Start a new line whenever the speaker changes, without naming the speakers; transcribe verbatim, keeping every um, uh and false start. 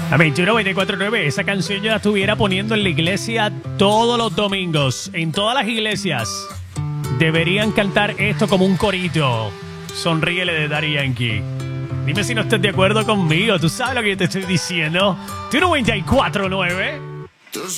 A veintiuno veinticuatro nueve, esa canción yo la estuviera poniendo en la iglesia todos los domingos. En todas las iglesias deberían cantar esto como un corito. Sonríele de Daddy Yankee. Dime si no estás de acuerdo conmigo. Tú sabes lo que yo te estoy diciendo. veintiuno veinticuatro nueve.